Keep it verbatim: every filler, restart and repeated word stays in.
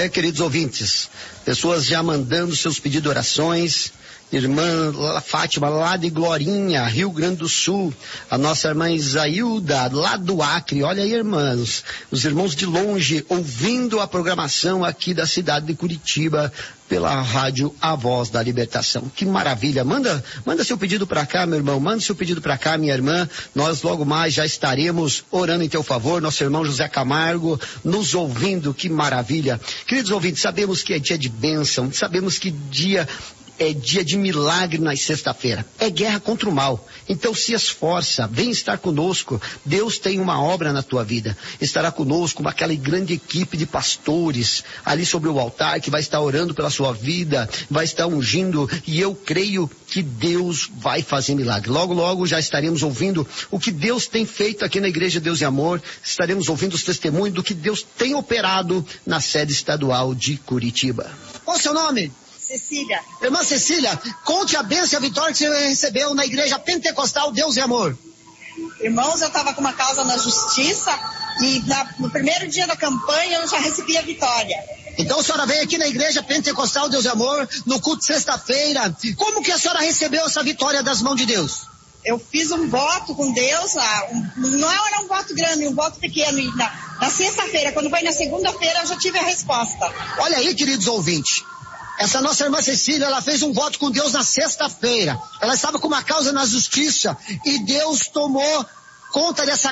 É, queridos ouvintes, pessoas já mandando seus pedidos de orações. Irmã Fátima, lá de Glorinha, Rio Grande do Sul. A nossa irmã Isailda, lá do Acre. Olha aí, irmãos, os irmãos de longe, ouvindo a programação aqui da cidade de Curitiba, pela rádio A Voz da Libertação. Que maravilha. Manda, manda seu pedido para cá, meu irmão. Manda seu pedido para cá, minha irmã. Nós logo mais já estaremos orando em teu favor. Nosso irmão José Camargo nos ouvindo. Que maravilha. Queridos ouvintes, sabemos que é dia de bênção. Sabemos que dia... é dia de milagre na sexta-feira. É guerra contra o mal. Então se esforça, vem estar conosco. Deus tem uma obra na tua vida. Estará conosco aquela grande equipe de pastores ali sobre o altar que vai estar orando pela sua vida, vai estar ungindo, e eu creio que Deus vai fazer milagre. Logo, logo já estaremos ouvindo o que Deus tem feito aqui na Igreja Deus e Amor. Estaremos ouvindo os testemunhos do que Deus tem operado na sede estadual de Curitiba. Qual o seu nome? Cecília. Irmã Cecília, conte a bênção e a vitória que você recebeu na Igreja Pentecostal Deus e Amor. Irmãos, eu estava com uma causa na justiça e na, no primeiro dia da campanha eu já recebi a vitória. Então a senhora veio aqui na Igreja Pentecostal Deus e Amor, no culto sexta-feira. Como que a senhora recebeu essa vitória das mãos de Deus? Eu fiz um voto com Deus, um, não era um voto grande, um voto pequeno. E na, na sexta-feira, quando foi na segunda-feira, eu já tive a resposta. Olha aí, queridos ouvintes. Essa nossa irmã Cecília, ela fez um voto com Deus na sexta-feira. Ela estava com uma causa na justiça e Deus tomou conta dessa